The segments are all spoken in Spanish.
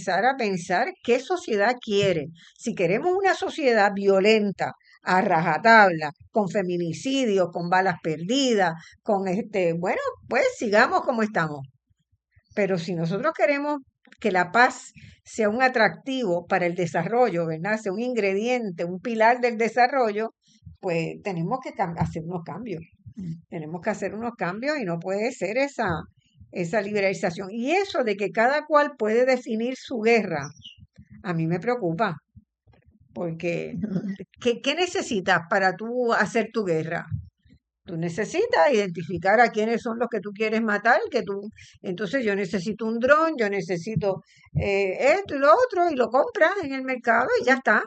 empezar a pensar qué sociedad quiere. Si queremos una sociedad violenta, a rajatabla, con feminicidios, con balas perdidas, bueno, pues sigamos como estamos. Pero si nosotros queremos que la paz sea un atractivo para el desarrollo, ¿verdad? Sea un ingrediente, un pilar del desarrollo, pues tenemos que hacer unos cambios. Tenemos que hacer unos cambios y no puede ser esa liberalización. Y eso de que cada cual puede definir su guerra, a mí me preocupa. Porque, ¿qué necesitas para tú hacer tu guerra? Tú necesitas identificar a quiénes son los que tú quieres matar, entonces yo necesito un dron, yo necesito esto y lo otro, y lo compras en el mercado y ya está.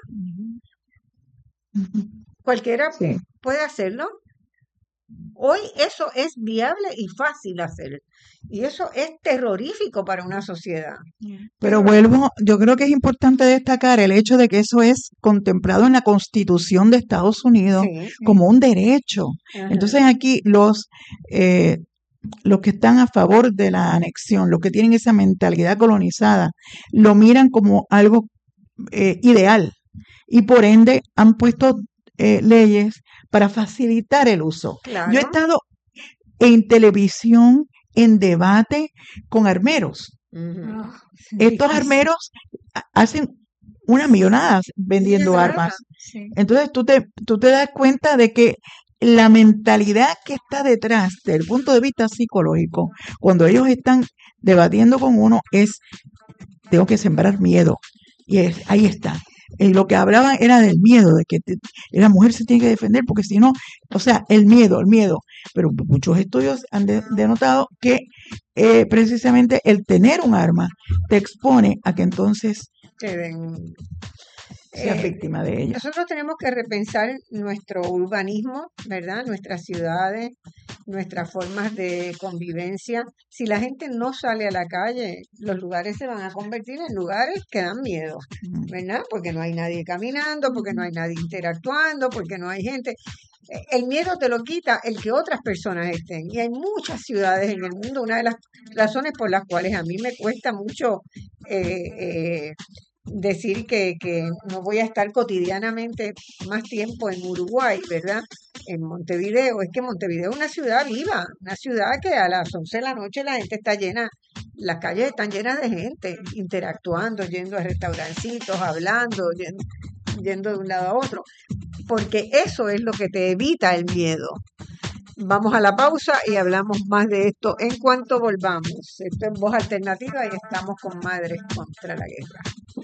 Cualquiera Sí. puede hacerlo. Hoy eso es viable y fácil hacer. Y eso es terrorífico para una sociedad. Pero yo creo que es importante destacar el hecho de que eso es contemplado en la Constitución de Estados Unidos como un derecho. Ajá. Entonces aquí los que están a favor de la anexión, los que tienen esa mentalidad colonizada, lo miran como algo ideal y por ende han puesto leyes para facilitar el uso. Claro. Yo he estado en televisión en debate con armeros. Ujú. Estos armeros hacen unas millonadas vendiendo armas. Sí. Entonces tú te das cuenta de que la mentalidad que está detrás, desde el punto de vista psicológico, cuando ellos están debatiendo con uno, es tengo que sembrar miedo. Y ahí está. Lo que hablaban era del miedo, de que la mujer se tiene que defender, porque si no, o sea, el miedo. Pero muchos estudios han denotado que precisamente el tener un arma te expone a que entonces seas víctima de ella. Nosotros tenemos que repensar nuestro urbanismo, ¿verdad? Nuestras ciudades, nuestras formas de convivencia. Si la gente no sale a la calle, los lugares se van a convertir en lugares que dan miedo, ¿verdad? Porque no hay nadie caminando, porque no hay nadie interactuando, porque no hay gente. El miedo te lo quita el que otras personas estén. Y hay muchas ciudades en el mundo. Una de las razones por las cuales a mí me cuesta mucho decir que no voy a estar cotidianamente más tiempo en Uruguay, ¿verdad? En Montevideo. Es que Montevideo es una ciudad viva, una ciudad que a las 11 de la noche la gente está llena, las calles están llenas de gente, interactuando, yendo a restaurancitos, hablando, yendo de un lado a otro, porque eso es lo que te evita el miedo. Vamos a la pausa y hablamos más de esto en cuanto volvamos. Esto es Voz Alternativa y estamos con Madres contra la Guerra.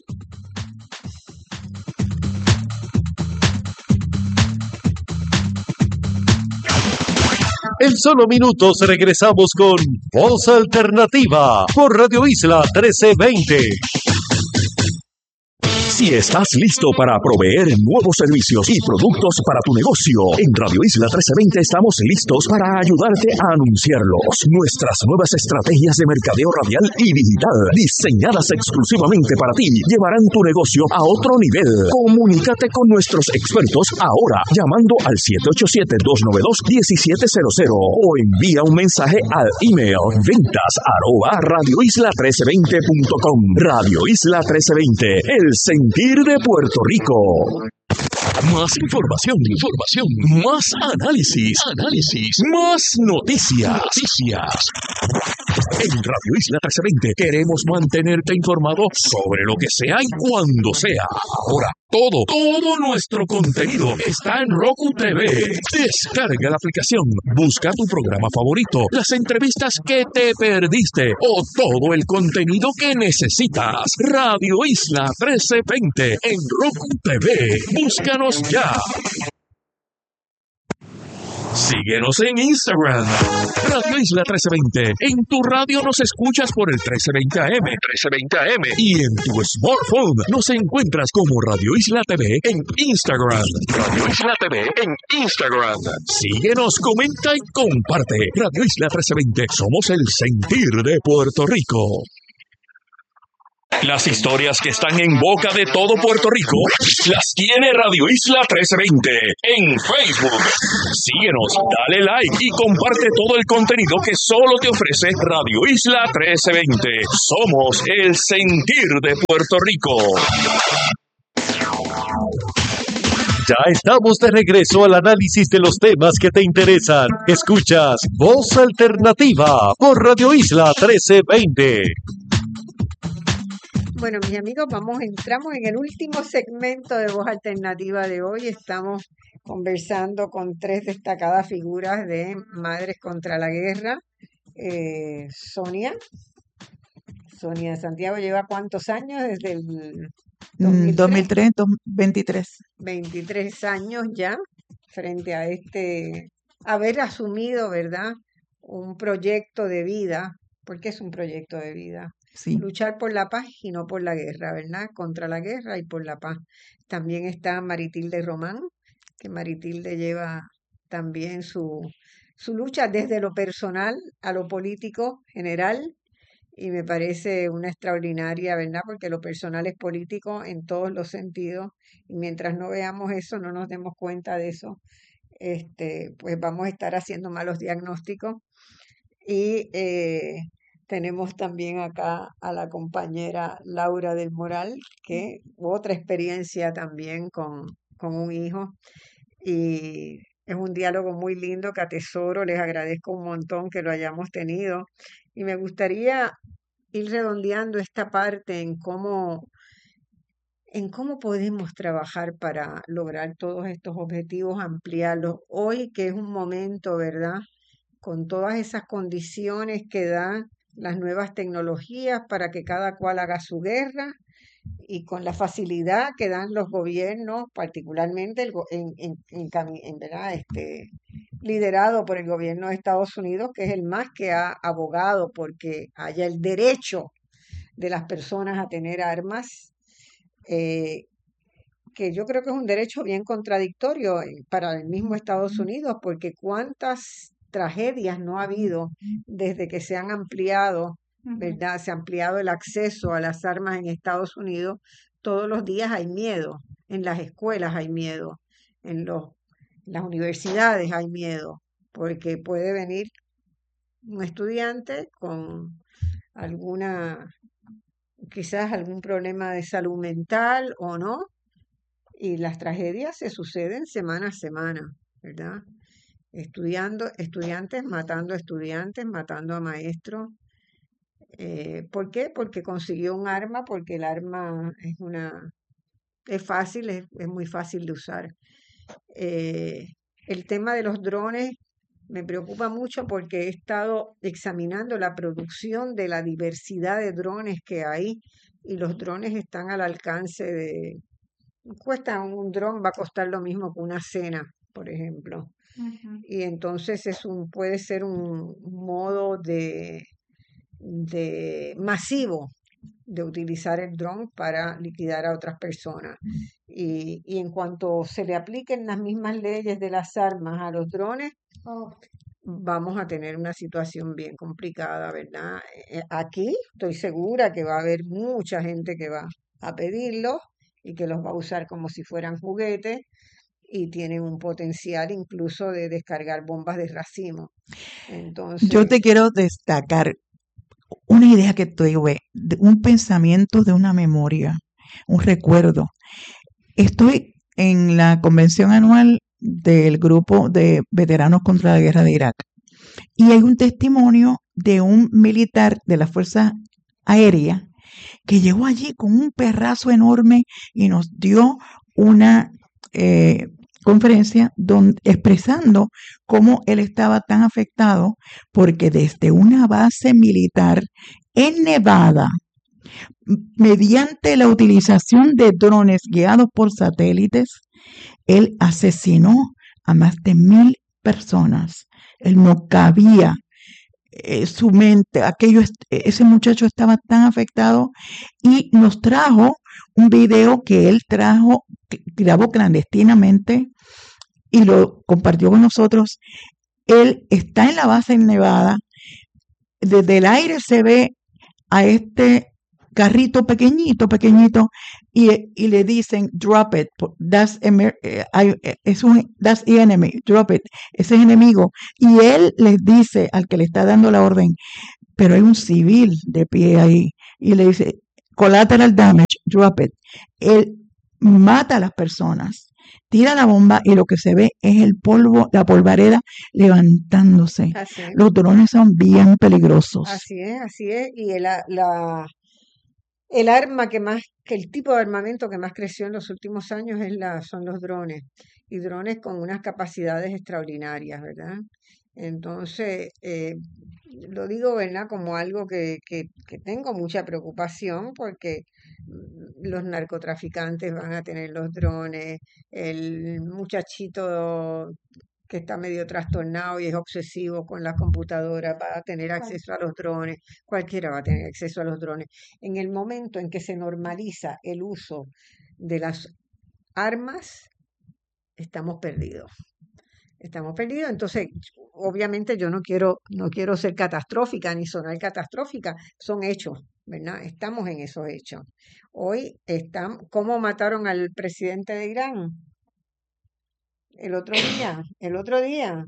En solo minutos regresamos con Voz Alternativa por Radio Isla 1320. Si estás listo para proveer nuevos servicios y productos para tu negocio, en Radio Isla 1320 estamos listos para ayudarte a anunciarlos. Nuestras nuevas estrategias de mercadeo radial y digital, diseñadas exclusivamente para ti, llevarán tu negocio a otro nivel. Comunícate con nuestros expertos ahora, llamando al 787-292-1700 o envía un mensaje al email ventas@radioisla1320.com. Radio Isla 1320, el sentir de Puerto Rico. Más información, más análisis, más noticias. En Radio Isla 1320 queremos mantenerte informado sobre lo que sea y cuando sea. Ahora, todo nuestro contenido está en Roku TV. Descarga la aplicación, busca tu programa favorito, las entrevistas que te perdiste o todo el contenido que necesitas. Radio Isla 1320 en Roku TV. Búscanos ya. Síguenos en Instagram, Radio Isla 1320. En tu radio nos escuchas por el 1320 AM. Y en tu smartphone nos encuentras como Radio Isla TV en Instagram. Radio Isla TV en Instagram. Síguenos, comenta y comparte. Radio Isla 1320. Somos el sentir de Puerto Rico. Las historias que están en boca de todo Puerto Rico las tiene Radio Isla 1320 en Facebook. Síguenos, dale like y comparte todo el contenido que solo te ofrece Radio Isla 1320. Somos el sentir de Puerto Rico. Ya estamos de regreso al análisis de los temas que te interesan. Escuchas Voz Alternativa por Radio Isla 1320. Bueno, mis amigos, entramos en el último segmento de Voz Alternativa de hoy. Estamos conversando con tres destacadas figuras de Madres contra la Guerra. Sonia Santiago lleva ¿cuántos años? Desde el 2003, 23. 23 años ya frente a haber asumido, ¿verdad? Un proyecto de vida, porque es un proyecto de vida. Sí. Luchar por la paz y no por la guerra, ¿verdad? Contra la guerra y por la paz. También está Maritilde Román, que Maritilde lleva también su lucha desde lo personal a lo político general, y me parece una extraordinaria, ¿verdad? Porque lo personal es político en todos los sentidos, y mientras no veamos eso, no nos demos cuenta de eso, pues vamos a estar haciendo malos diagnósticos. Y tenemos también acá a la compañera Laura del Moral, que otra experiencia también con un hijo, y es un diálogo muy lindo que atesoro. Les agradezco un montón que lo hayamos tenido, y me gustaría ir redondeando esta parte en cómo podemos trabajar para lograr todos estos objetivos, ampliarlos. Hoy, que es un momento, ¿verdad?, con todas esas condiciones que dan las nuevas tecnologías para que cada cual haga su guerra, y con la facilidad que dan los gobiernos, particularmente ¿verdad? Liderado por el gobierno de Estados Unidos, que es el más que ha abogado porque haya el derecho de las personas a tener armas, que yo creo que es un derecho bien contradictorio para el mismo Estados Unidos, porque cuántas tragedias no ha habido desde que se han ampliado, ¿verdad? Se ha ampliado el acceso a las armas en Estados Unidos. Todos los días hay miedo, en las escuelas hay miedo, en las universidades hay miedo, porque puede venir un estudiante con quizás algún problema de salud mental o no, y las tragedias se suceden semana a semana, ¿verdad? Estudiantes matando a maestros. ¿Por qué? Porque consiguió un arma, porque el arma es fácil, es muy fácil de usar. El tema de los drones me preocupa mucho porque he estado examinando la producción de la diversidad de drones que hay, y los drones están al alcance un dron va a costar lo mismo que una cena, por ejemplo. Y entonces puede ser un modo de masivo de utilizar el dron para liquidar a otras personas. Y en cuanto se le apliquen las mismas leyes de las armas a los drones, vamos a tener una situación bien complicada, ¿verdad? Aquí estoy segura que va a haber mucha gente que va a pedirlos y que los va a usar como si fueran juguetes, y tienen un potencial incluso de descargar bombas de racimo. Entonces, Yo te quiero destacar una idea que tuve, un pensamiento de una memoria, un recuerdo. Estoy en la convención anual del grupo de veteranos contra la guerra de Irak, y hay un testimonio de un militar de la Fuerza Aérea que llegó allí con un perrazo enorme y nos dio una conferencia expresando cómo él estaba tan afectado porque desde una base militar en Nevada, mediante la utilización de drones guiados por satélites, él asesinó a más de 1,000 personas. Él no cabía su mente, ese muchacho estaba tan afectado, y nos trajo un video que él grabó clandestinamente y lo compartió con nosotros. Él está en la base en Nevada, desde el aire se ve a este carrito pequeñito, y le dicen, drop it, that's enemy, drop it, ese es enemigo. Y él les dice al que le está dando la orden, pero hay un civil de pie ahí, y le dice, collateral damage, drop it. Él mata a las personas, tira la bomba y lo que se ve es el polvo, la polvareda levantándose. Así es, Los drones son bien peligrosos. así es, así es. Y el arma que el tipo de armamento que más creció en los últimos años son los drones. Y drones con unas capacidades extraordinarias, ¿verdad? Entonces, lo digo, ¿verdad? Como algo que tengo mucha preocupación porque los narcotraficantes van a tener los drones, el muchachito que está medio trastornado y es obsesivo con las computadoras va a tener acceso a los drones, cualquiera va a tener acceso a los drones. En el momento en que se normaliza el uso de las armas, estamos perdidos. Estamos perdidos, entonces obviamente yo no quiero ser catastrófica ni sonar catastrófica, son hechos, ¿verdad? Estamos en esos hechos. Hoy ¿cómo mataron al presidente de Irán? El otro día,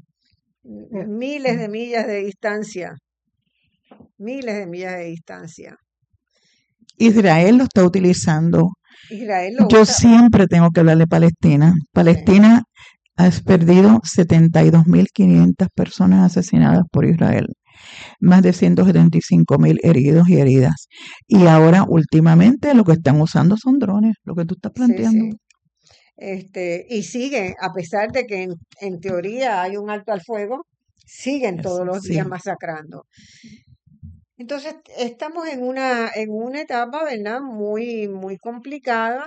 miles de millas de distancia, miles de millas de distancia. Israel lo está utilizando. Israel lo Yo usa, siempre tengo que hablar de Palestina. sí, Palestina ha perdido 72.500 personas asesinadas por Israel, más de 175.000 heridos y heridas. Y ahora, últimamente, lo que están usando son drones, lo que tú estás sí, planteando. sí. Y siguen, a pesar de que en teoría hay un alto al fuego, siguen todos Eso, los días sí. masacrando. Entonces, estamos en una etapa, ¿verdad? Muy, muy complicada.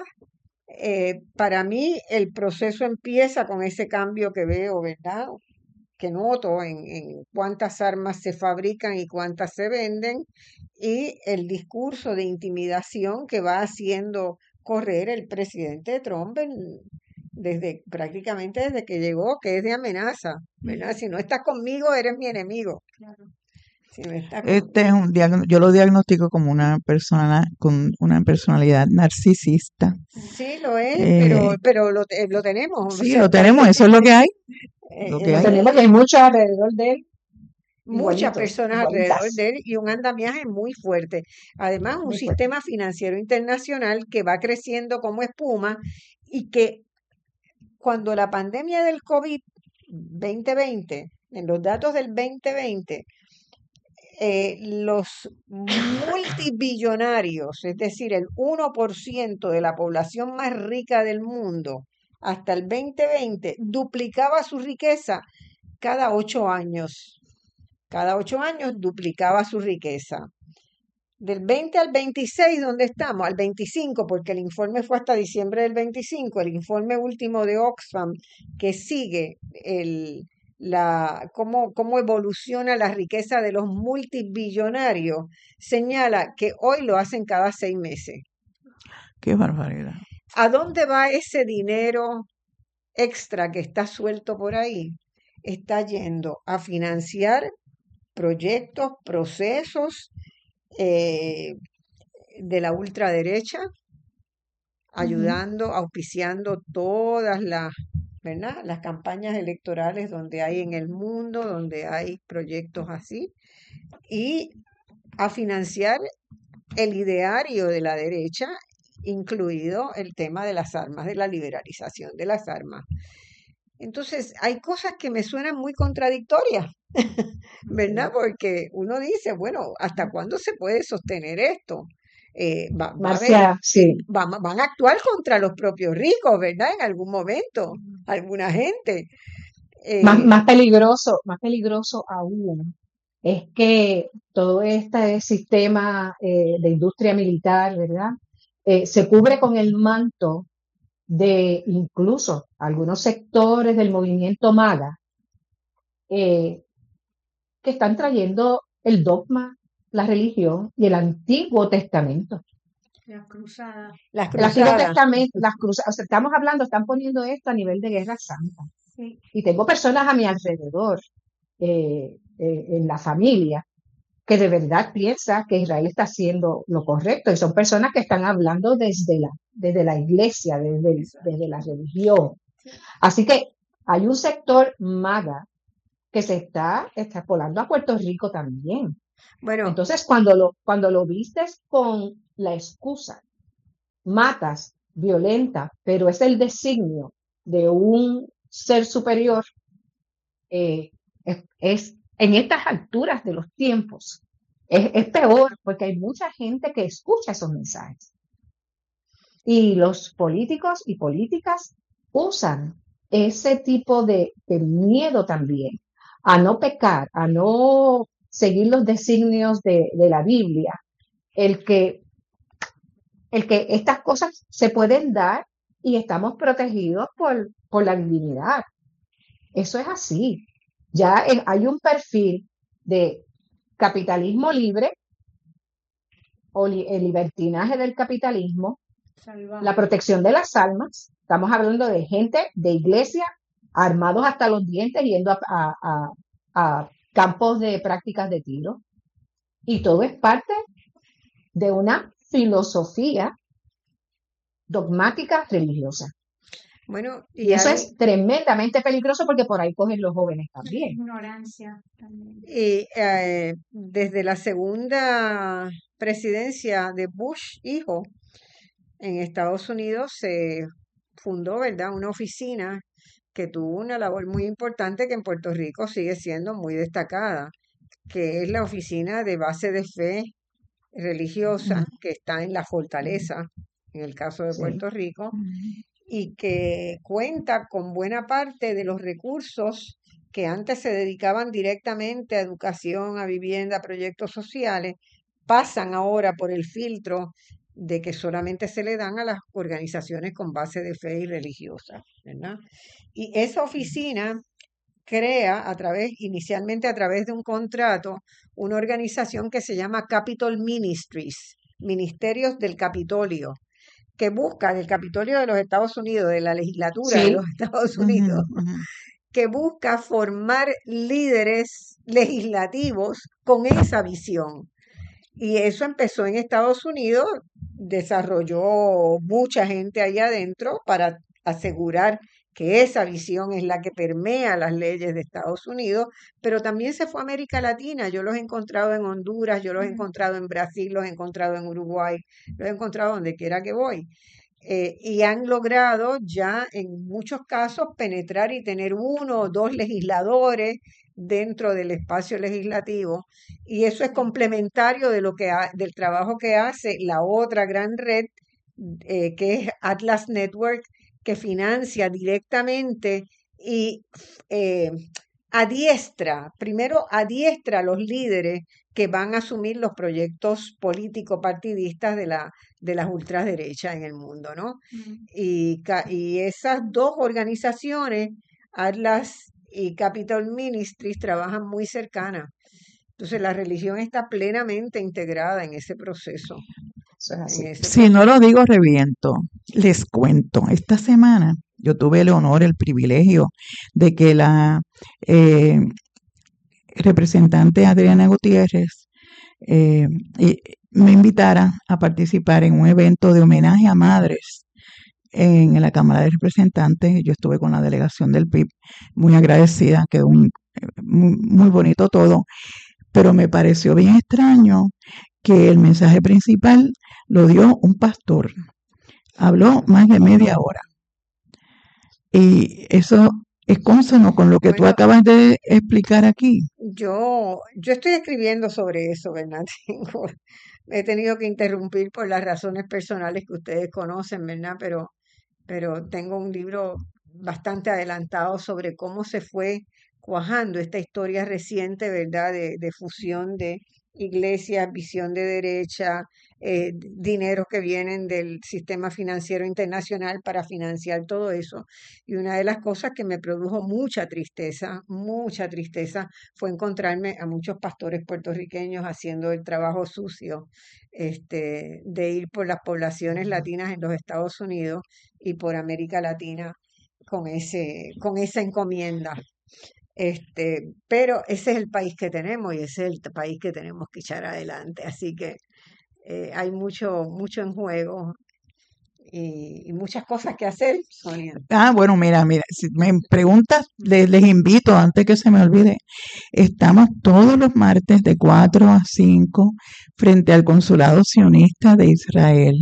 Para mí, el proceso empieza con ese cambio que veo, ¿verdad? Que noto en cuántas armas se fabrican y cuántas se venden, y el discurso de intimidación que va haciendo correr el presidente Trump prácticamente desde que llegó, que es de amenaza, ¿verdad? Si no estás conmigo, eres mi enemigo. Si no estás Este es conmigo. yo lo diagnostico como una persona con una personalidad narcisista. Sí, lo es, Eh, pero lo tenemos, o sí, sea, lo está ahí, tenemos, eso es lo que hay, lo lo que hay. Tenemos que hay muchos alrededor de él, muchas igualitos, personas alrededor igualitas, de él y un andamiaje muy fuerte. Además, un muy fuerte. sistema financiero internacional que va creciendo como espuma y que cuando la pandemia del COVID 2020, en los datos del 2020, los multibillonarios, es decir, el 1% de la población más rica del mundo, hasta el 2020, duplicaba su riqueza cada 8 años. Cada 8 años duplicaba su riqueza. Del 20 al 26, ¿dónde estamos? Al 25, porque el informe fue hasta diciembre del 25, el informe último de Oxfam, que sigue cómo evoluciona la riqueza de los multibillonarios, señala que hoy lo hacen cada 6 meses. Qué barbaridad. ¿A dónde va ese dinero extra que está suelto por ahí? Está yendo a financiar proyectos, procesos de la ultraderecha, ayudando, auspiciando todas ¿verdad? Las campañas electorales donde hay en el mundo, donde hay proyectos así, y a financiar el ideario de la derecha, incluido el tema de las armas, de la liberalización de las armas. Entonces, hay cosas que me suenan muy contradictorias, ¿verdad? Porque uno dice, bueno, ¿hasta cuándo se puede sostener esto? Va a haber, Marcia, sí, van a actuar contra los propios ricos, ¿verdad? En algún momento, alguna gente. más peligroso aún es que todo este sistema de industria militar, ¿verdad? Se cubre con el manto de incluso algunos sectores del movimiento MAGA eh, que están trayendo el dogma, la religión y el Antiguo Testamento. Las El Antiguo cruzadas. Testamento, las cruzadas, o sea, estamos hablando, están poniendo esto a nivel de guerra santa. Sí. Y tengo personas a mi alrededor, en la familia, que de verdad piensa que Israel está haciendo lo correcto y son personas que están hablando desde la iglesia, desde la religión. Así que hay un sector MAGA que se está extrapolando a Puerto Rico también. Bueno, Entonces, cuando lo vistes con la excusa, matas, violenta, pero es el designio de un ser superior, eh, en estas alturas de los tiempos, es peor porque hay mucha gente que escucha esos mensajes. Y los políticos y políticas usan ese tipo de miedo también a no pecar, a no seguir los designios de la Biblia, el que, el que estas cosas se pueden dar y estamos protegidos por la divinidad. Eso es así. Ya hay un perfil de capitalismo libre o el libertinaje del capitalismo, la protección de las almas. Estamos hablando de gente de iglesia armados hasta los dientes yendo a campos de prácticas de tiro. Y todo es parte de una filosofía dogmática religiosa. bueno, Y eso es tremendamente peligroso porque por ahí cogen los jóvenes también. Ignorancia también. y desde la segunda presidencia de Bush, hijo, en Estados Unidos se fundó, ¿verdad?, una oficina que tuvo una labor muy importante que en Puerto Rico sigue siendo muy destacada, que es la Oficina de Base de Fe Religiosa, que está en La Fortaleza, en el caso de Sí. Puerto Rico, y que cuenta con buena parte de los recursos que antes se dedicaban directamente a educación, a vivienda, a proyectos sociales, pasan ahora por el filtro de que solamente se le dan a las organizaciones con base de fe y religiosa, ¿verdad? Y esa oficina crea inicialmente a través de un contrato, una organización que se llama Capitol Ministries, Ministerios del Capitolio, que busca del Capitolio de los Estados Unidos, de la legislatura de Sí. los Estados Unidos, que busca formar líderes legislativos con esa visión. Y eso empezó en Estados Unidos, desarrolló mucha gente allá adentro para asegurar que esa visión es la que permea las leyes de Estados Unidos, pero también se fue a América Latina. Yo los he encontrado en Honduras, yo los he encontrado en Brasil, los he encontrado en Uruguay, los he encontrado donde quiera que voy. Y han logrado ya en muchos casos penetrar y tener uno o dos legisladores dentro del espacio legislativo, y eso es complementario de del trabajo que hace la otra gran red, que es Atlas Network, que financia directamente y primero adiestra a los líderes que van a asumir los proyectos político-partidistas de las ultraderechas en el mundo, ¿no? Y esas dos organizaciones, Atlas y Capitol Ministries, trabajan muy cercanas. Entonces la religión está plenamente integrada en ese proceso. Eso es así. En ese Si no lo digo, reviento. Les cuento, esta semana yo tuve el honor, el privilegio de que la representante Adriana Gutiérrez me invitara a participar en un evento de homenaje a madres en la Cámara de Representantes. Yo estuve con la delegación del PIB, muy agradecida, quedó muy bonito todo, pero me pareció bien extraño que el mensaje principal lo dio un pastor. Habló más de media hora. Y eso es consono con lo que tú Bueno, acabas de explicar aquí. yo estoy escribiendo sobre eso, ¿verdad? He tenido que interrumpir por las razones personales que ustedes conocen, ¿verdad? Pero tengo un libro bastante adelantado sobre cómo se fue cuajando esta historia reciente, ¿verdad? De fusión de iglesias, visión de derecha, dineros que vienen del sistema financiero internacional para financiar todo eso. Y una de las cosas que me produjo mucha tristeza, fue encontrarme a muchos pastores puertorriqueños haciendo el trabajo sucio, de ir por las poblaciones latinas en los Estados Unidos y por América Latina con esa encomienda. Pero ese es el país que tenemos y ese es el país que tenemos que echar adelante. Así que hay mucho, mucho en juego y muchas cosas que hacer, Sonia. Bueno, mira, si me preguntas, les invito, antes que se me olvide, estamos todos los martes de 4 a 5 frente al Consulado Sionista de Israel.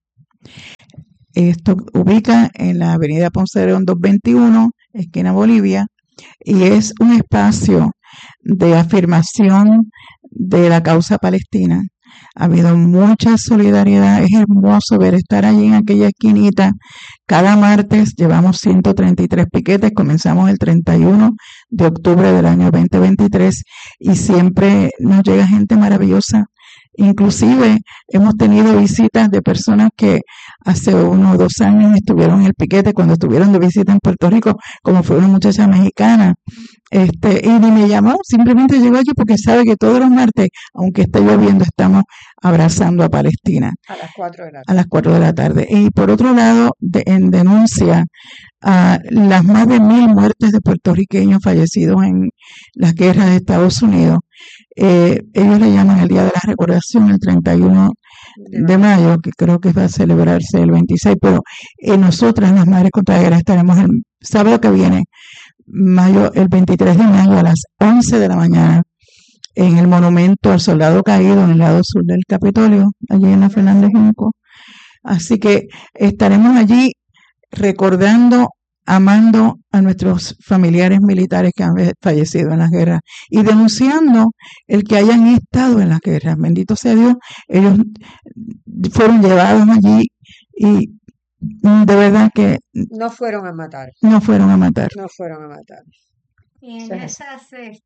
Esto ubica en la avenida Ponce de León 221, esquina Bolivia, y es un espacio de afirmación de la causa palestina. Ha habido mucha solidaridad, es hermoso ver estar allí en aquella esquinita. Cada martes llevamos 133 piquetes, comenzamos el 31 de octubre del año 2023 y siempre nos llega gente maravillosa. Inclusive hemos tenido visitas de personas que hace 1 o 2 años estuvieron en el piquete cuando estuvieron de visita en Puerto Rico, como fue una muchacha mexicana, y ni me llamó, simplemente llegó allí porque sabe que todos los martes, aunque esté lloviendo, estamos abrazando a Palestina A las 4 de la a tarde. las 4 de la tarde. Y por otro lado, en denuncia a las más de 1.000 muertes de puertorriqueños fallecidos en las guerras de Estados Unidos, ellos le llaman el Día de la Recordación, el 31 de mayo, que creo que va a celebrarse el 26, pero nosotras, las Madres contra la Guerra, estaremos el sábado que viene, el 23 de mayo a las 11 de la mañana, en el monumento al soldado caído en el lado sur del Capitolio, allí en la Fernández Junco. Así que estaremos allí recordando, amando a nuestros familiares militares que han fallecido en las guerras y denunciando el que hayan estado en las guerras. Bendito sea Dios, ellos fueron llevados allí y de verdad que No fueron a matar, no fueron a matar. no fueron a matar. Y en Sí. esas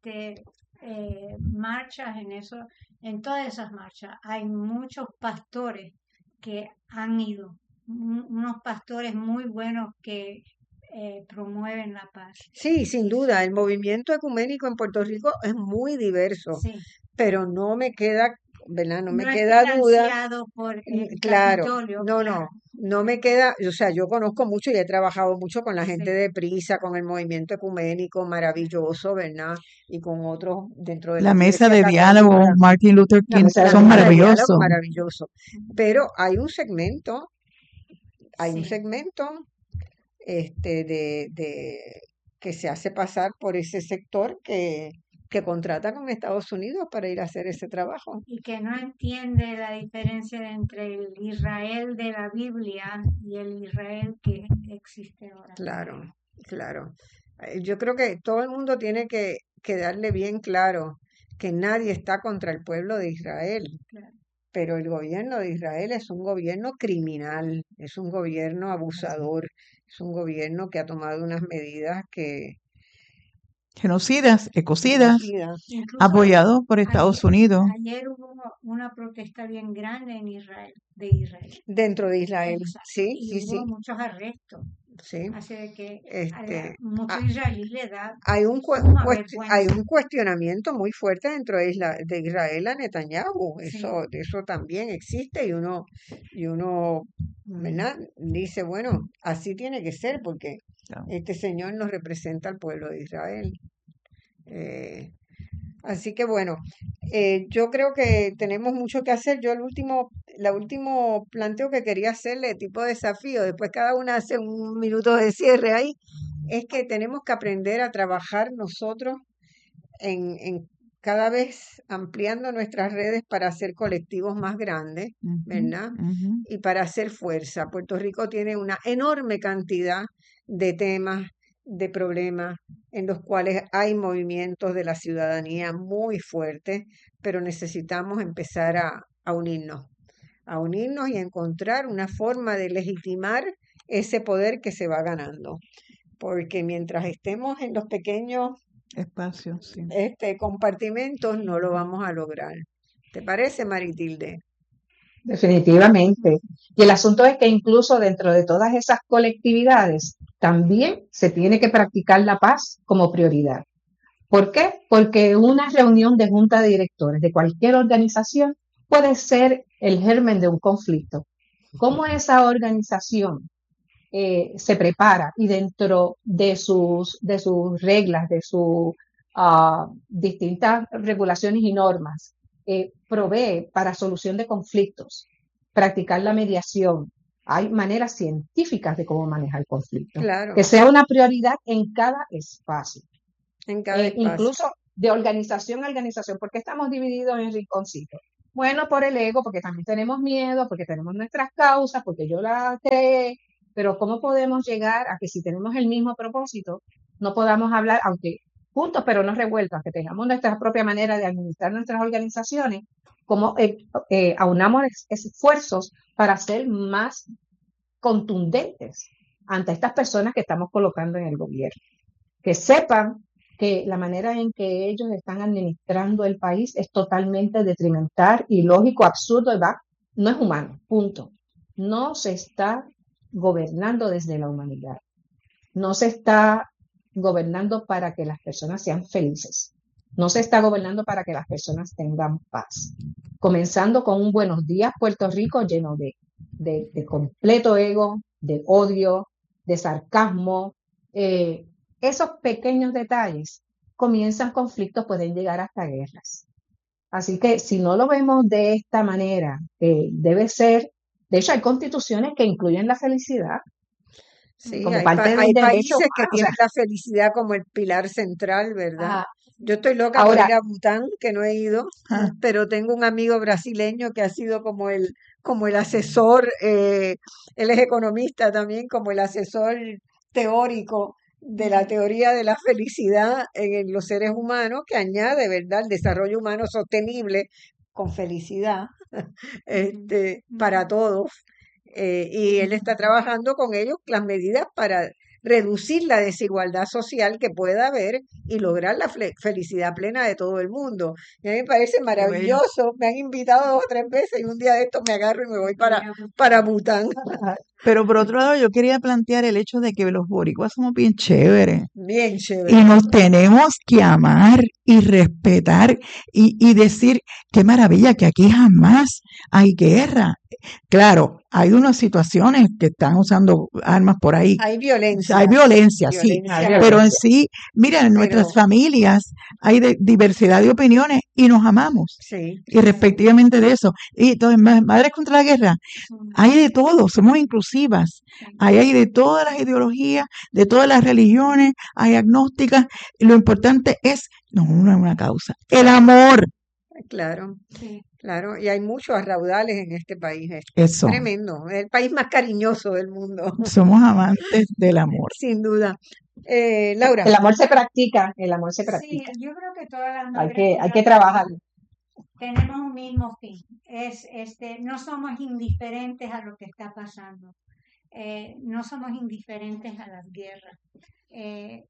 marchas, en todas esas marchas, hay muchos pastores que han ido, unos pastores muy buenos que promueven la paz. Sí, sin duda, el movimiento ecuménico en Puerto Rico es muy diverso, Sí, pero no me queda, ¿verdad? No me no es queda duda. financiado por el Claro, Capitolio, no, claro. no me queda, o sea, yo conozco mucho y he trabajado mucho con la gente Sí. de Prisa, con el movimiento ecuménico maravilloso, ¿verdad? Y con otros dentro de La la mesa Iglesia de diálogo, Católica, Martin Luther La King, mesa de son la mesa de diálogo. diálogo maravillosos. maravilloso. Pero hay un segmento Sí. de que se hace pasar por ese sector que contrata con Estados Unidos para ir a hacer ese trabajo. Y que no entiende la diferencia entre el Israel de la Biblia y el Israel que existe ahora. Claro, claro. Yo creo que todo el mundo tiene que darle bien claro que nadie está contra el pueblo de Israel, Claro. pero el gobierno de Israel es un gobierno criminal, es un gobierno abusador, es un gobierno que ha tomado unas medidas que Genocidas, ecocidas, genocidas. Incluso apoyados por Estados Unidos. ayer hubo una protesta bien grande en Israel, de Israel. Dentro de Israel, Exacto. sí, Y sí, hubo sí, muchos arrestos. sí. Así de que Este, muchos ah, israelíes le da hay suma hay vergüenza. un cuestionamiento muy fuerte dentro de Israel a Netanyahu. Sí. Eso también existe y uno, ¿verdad? Dice, bueno, así tiene que ser porque Claro. este señor nos representa al pueblo de Israel. Así que bueno, yo creo que tenemos mucho que hacer. Yo la último planteo que quería hacerle, tipo desafío, después cada una hace un minuto de cierre ahí, es que tenemos que aprender a trabajar nosotros en cada vez ampliando nuestras redes para hacer colectivos más grandes, Ujú, ¿verdad? ujú. Y para hacer fuerza. Puerto Rico tiene una enorme cantidad de temas, de problemas en los cuales hay movimientos de la ciudadanía muy fuertes, pero necesitamos empezar a unirnos y a encontrar una forma de legitimar ese poder que se va ganando. Porque mientras estemos en los pequeños Espacio, sí. compartimentos, no lo vamos a lograr. ¿Te parece, Maritilde? Definitivamente. Y el asunto es que incluso dentro de todas esas colectividades también se tiene que practicar la paz como prioridad. ¿Por qué? Porque una reunión de junta de directores de cualquier organización puede ser el germen de un conflicto. ¿Cómo esa organización se prepara y dentro de sus reglas, de su distintas regulaciones y normas, provee para solución de conflictos, practicar la mediación. Hay maneras científicas de cómo manejar conflictos, Claro, que sea una prioridad en cada espacio, en cada espacio. incluso de organización a organización. ¿Por qué estamos divididos en rinconcitos? Bueno, por el ego, porque también tenemos miedo, porque tenemos nuestras causas, porque yo la creé, pero ¿cómo podemos llegar a que si tenemos el mismo propósito, no podamos hablar, aunque juntos pero no revueltos, que tengamos nuestra propia manera de administrar nuestras organizaciones, cómo aunamos esfuerzos para ser más contundentes ante estas personas que estamos colocando en el gobierno? Que sepan que la manera en que ellos están administrando el país es totalmente detrimental, ilógico, absurdo, no es humano, punto. No se está gobernando desde la humanidad. No se está gobernando para que las personas sean felices. No se está gobernando para que las personas tengan paz. Comenzando con un buenos días Puerto Rico lleno de completo ego, de odio, de sarcasmo. Esos pequeños detalles comienzan conflictos, pueden llegar hasta guerras. Así que si no lo vemos de esta manera, debe ser, de hecho hay constituciones que incluyen la felicidad Sí, como hay, parte hay del derecho países que humano. O sea, tienen la felicidad como el pilar central, ¿verdad? ah, Yo estoy loca por ahora, ir a Bután, que no he ido, Ah, pero tengo un amigo brasileño que ha sido como el asesor, él es economista también, como el asesor teórico de la teoría de la felicidad en los seres humanos, que añade, ¿verdad?, el desarrollo humano sostenible con felicidad, para todos. Y él está trabajando con ellos las medidas para reducir la desigualdad social que pueda haber y lograr la felicidad plena de todo el mundo. Y a mí me parece qué bello. maravilloso. Me han invitado 2 o 3 veces y un día de estos me agarro y me voy para Bután. Pero por otro lado, yo quería plantear el hecho de que los boricuas somos bien chéveres Bien y chévere. nos tenemos que amar y respetar y decir qué maravilla que aquí jamás hay guerra. Claro, hay unas situaciones que están usando armas por ahí. Hay Hay violencia, violencia, sí, violencia, pero en violencia. sí, mira, en nuestras pero familias hay diversidad de opiniones y nos amamos. sí, Y respectivamente de eso. Y entonces, Madres contra la Guerra, hay de todo, somos inclusivas. Ahí hay de todas las ideologías, de todas las religiones, hay agnósticas. Y lo importante es, no, una causa, el amor. claro, Sí. claro. Y hay muchos raudales en este país. Es Eso, tremendo. Es el país más cariñoso del mundo, somos amantes del amor. sin duda. Laura. El amor se practica, el amor se Sí, practica. yo creo que todas las Hay madres que contra la trabajarlo. tenemos un mismo fin. No somos indiferentes a lo que está pasando. No somos indiferentes a las guerras. Eh,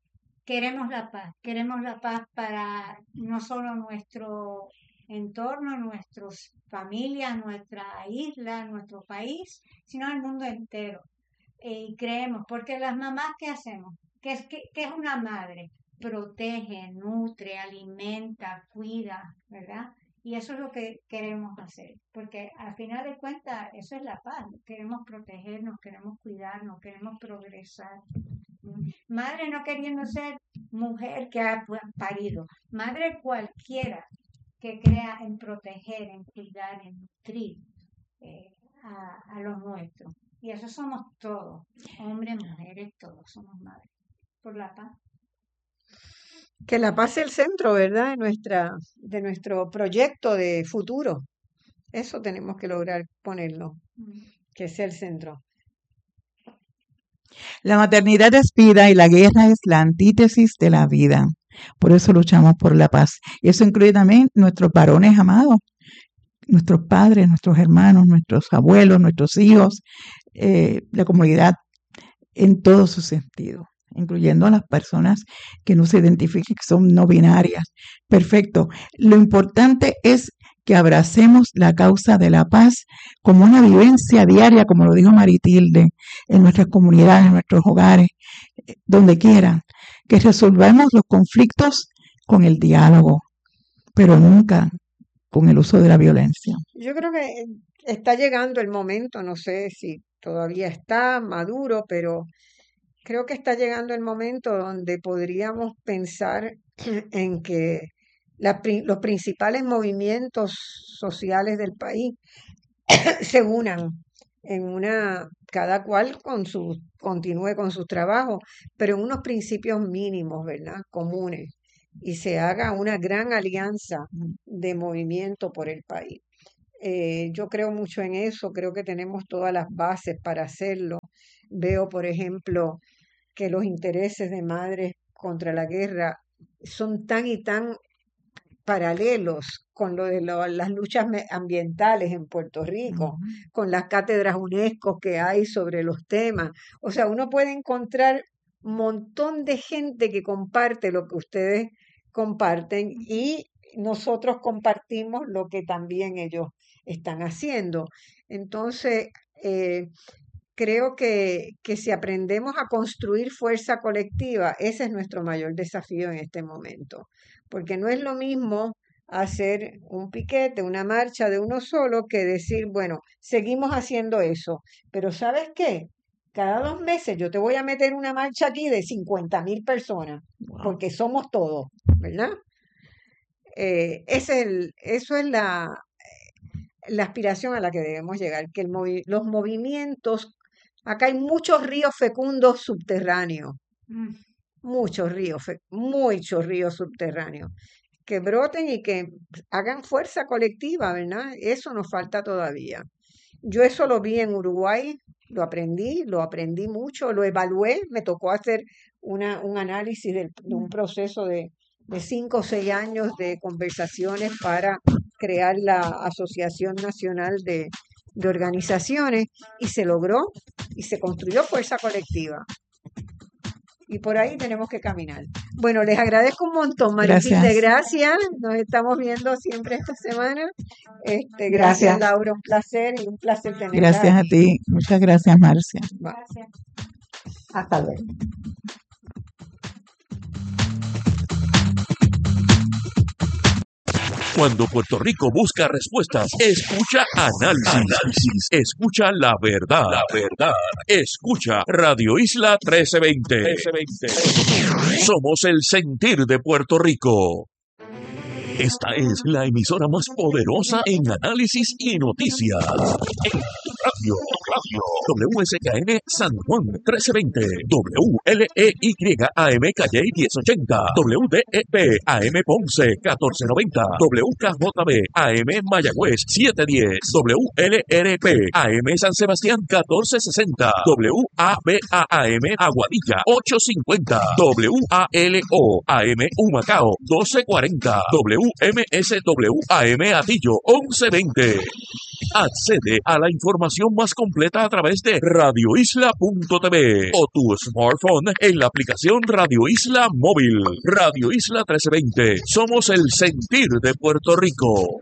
queremos la paz para no solo nuestro entorno, nuestras familias, nuestra isla, nuestro país, sino el mundo entero. Y creemos, porque las mamás, ¿qué hacemos? ¿Qué es una madre? Protege, nutre, alimenta, cuida, ¿verdad? Y eso es lo que queremos hacer, porque al final de cuentas eso es la paz. Queremos protegernos, queremos cuidarnos, queremos progresar. Madre no queriendo ser mujer que ha parido, madre cualquiera que crea en proteger, en cuidar, en nutrir a los nuestros. Y eso somos todos, hombres, mujeres, todos somos madres, por la paz. Que la paz sea el centro, ¿verdad? De nuestro proyecto de futuro. Eso tenemos que lograr ponerlo, que sea el centro. La maternidad es vida y la guerra es la antítesis de la vida. Por eso luchamos por la paz. Y eso incluye también nuestros varones amados, nuestros padres, nuestros hermanos, nuestros abuelos, nuestros hijos, la comunidad en todo su sentido, incluyendo a las personas que no se identifiquen, que son no binarias. Perfecto. Lo importante es que abracemos la causa de la paz como una vivencia diaria, como lo dijo Maritilde, en nuestras comunidades, en nuestros hogares, donde quiera, que resolvamos los conflictos con el diálogo, pero nunca con el uso de la violencia. Yo creo que está llegando el momento, no sé si todavía está maduro, pero creo que está llegando el momento donde podríamos pensar en que los principales movimientos sociales del país se unan en cada cual continúe con sus trabajos, pero en unos principios mínimos, ¿verdad? Comunes, y se haga una gran alianza de movimiento por el país. Yo creo mucho en eso, creo que tenemos todas las bases para hacerlo. Veo, por ejemplo, que los intereses de Madres contra la Guerra son tan y tan paralelos con lo de las luchas ambientales en Puerto Rico, con las cátedras UNESCO que hay sobre los temas. O sea, uno puede encontrar un montón de gente que comparte lo que ustedes comparten y nosotros compartimos lo que también ellos están haciendo. Entonces, creo que si aprendemos a construir fuerza colectiva, ese es nuestro mayor desafío en este momento, porque no es lo mismo hacer un piquete, una marcha de uno solo, que decir, bueno, seguimos haciendo eso, pero ¿sabes qué? Cada 2 meses yo te voy a meter una marcha aquí de 50,000 personas, porque somos todos, ¿verdad? Eso es la aspiración a la que debemos llegar, que los movimientos, acá hay muchos ríos fecundos subterráneos, muchos ríos subterráneos, que broten y que hagan fuerza colectiva, ¿verdad? Eso nos falta todavía. Yo eso lo vi en Uruguay, lo aprendí mucho, lo evalué, me tocó hacer un análisis de un proceso de 5 o 6 años de conversaciones para crear la Asociación Nacional de Organizaciones, y se logró y se construyó fuerza colectiva. Y por ahí tenemos que caminar. Bueno, les agradezco un montón, Mariquita, gracias. Nos estamos viendo siempre esta semana. Gracias, Laura, un placer tenerla. Gracias a ti, muchas gracias, Marcia. Gracias. Hasta luego. Cuando Puerto Rico busca respuestas, escucha análisis. Escucha la verdad. Escucha Radio Isla 1320. Somos el sentir de Puerto Rico. Esta es la emisora más poderosa en análisis y noticias. Radio WSKN San Juan 1320, WLEYAM Calle 1080, WDEP AM Ponce 1490, WKJB AM Mayagüez 710, WLRP AM San Sebastián 1460, WABAM Aguadilla 850, WALO AM Humacao 1240, WMSWAM Atillo 1120. Accede a la información más completa a través de radioisla.tv o tu smartphone en la aplicación Radio Isla Móvil. Radio Isla 1320. Somos el sentir de Puerto Rico.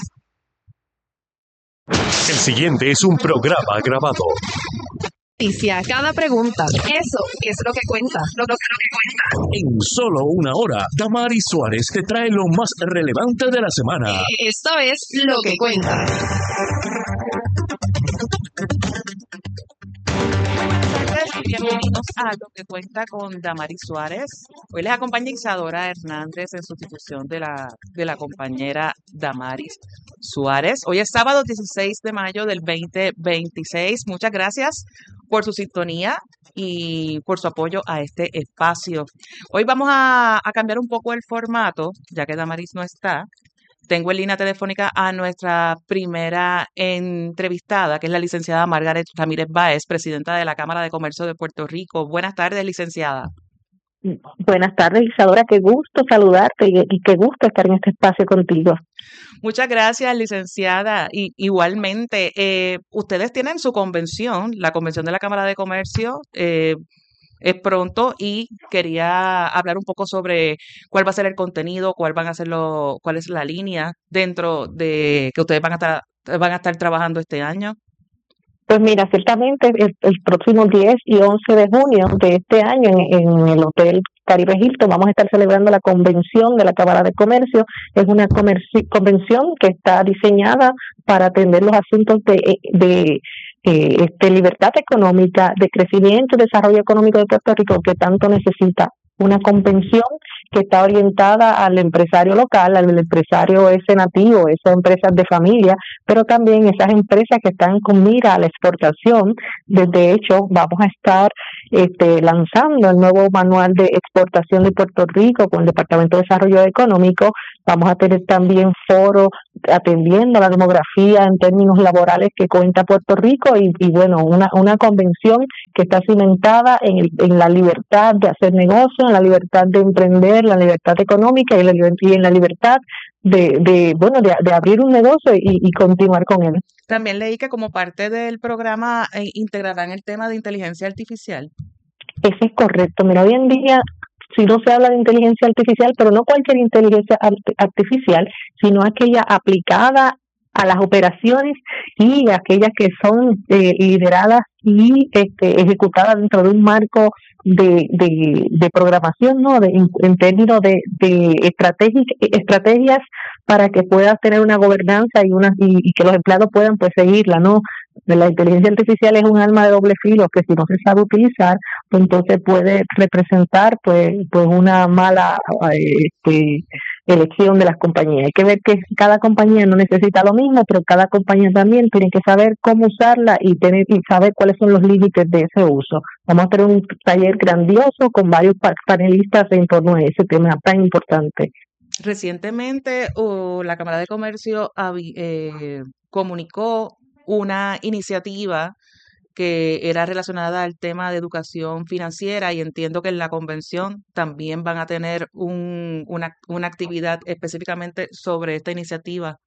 El siguiente es un programa grabado. Cada pregunta. Eso es lo que cuenta. Lo que cuenta. En solo una hora, Damaris Suárez te trae lo más relevante de la semana. Esto es lo que cuenta. Bienvenidos a Lo que cuenta con Damaris Suárez. Hoy les acompaña Isadora Hernández en sustitución de la compañera Damaris Suárez. Hoy es sábado 16 de mayo del 2026. Muchas gracias por su sintonía y por su apoyo a este espacio. Hoy vamos a cambiar un poco el formato, ya que Damaris no está. Tengo en línea telefónica a nuestra primera entrevistada, que es la licenciada Margaret Ramírez Báez, presidenta de la Cámara de Comercio de Puerto Rico. Buenas tardes, licenciada. Buenas tardes, Isadora. Qué gusto saludarte y qué gusto estar en este espacio contigo. Muchas gracias, licenciada. Y igualmente, ustedes tienen su convención, la convención de la Cámara de Comercio, es pronto, y quería hablar un poco sobre cuál va a ser el contenido, cuál es la línea dentro de que ustedes van a estar trabajando este año. Pues mira, ciertamente el próximo 10 y 11 de junio de este año en el Hotel Caribe Hilton vamos a estar celebrando la convención de la Cámara de Comercio. Es una convención que está diseñada para atender los asuntos de libertad económica, de crecimiento y desarrollo económico de Puerto Rico que tanto necesita. Una convención que está orientada al empresario local, al empresario ese nativo, esas empresas de familia, pero también esas empresas que están con mira a la exportación. De hecho, vamos a estar lanzando el nuevo manual de exportación de Puerto Rico con el Departamento de Desarrollo Económico. Vamos a tener también foros atendiendo a la demografía en términos laborales que cuenta Puerto Rico y bueno, una convención que está cimentada en la libertad de hacer negocio, en la libertad de emprender, la libertad económica y en la libertad de abrir un negocio y continuar con él. También leí que como parte del programa integrarán el tema de inteligencia artificial. Eso es correcto. Mira, hoy en día, si no se habla de inteligencia artificial, pero no cualquier inteligencia artificial, sino aquella aplicada a las operaciones y aquellas que son lideradas y ejecutadas dentro de un marco de programación, ¿no? En términos de estrategias para que puedas tener una gobernanza y que los empleados puedan pues seguirla, ¿no? La inteligencia artificial es un arma de doble filo que si no se sabe utilizar, pues entonces puede representar pues una mala elección de las compañías. Hay que ver que cada compañía no necesita lo mismo, pero cada compañía también tiene que saber cómo usarla y saber cuáles son los límites de ese uso. Vamos a tener un taller grandioso con varios panelistas en torno a ese tema tan importante. Recientemente la Cámara de Comercio comunicó una iniciativa que era relacionada al tema de educación financiera y entiendo que en la convención también van a tener una actividad específicamente sobre esta iniciativa.